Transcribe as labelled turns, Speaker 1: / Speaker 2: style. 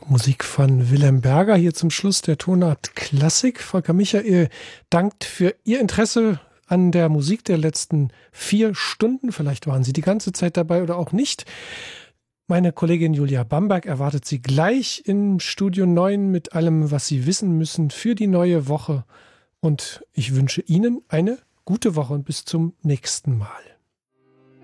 Speaker 1: Musik von Wilhelm Berger hier zum Schluss der Tonart Klassik. Volker Michael dankt für Ihr Interesse an der Musik der letzten 4 Stunden. Vielleicht waren Sie die ganze Zeit dabei oder auch nicht. Meine Kollegin Julia Bamberg erwartet Sie gleich im Studio 9 mit allem, was Sie wissen müssen für die neue Woche. Und ich wünsche Ihnen eine gute Woche und bis zum nächsten Mal.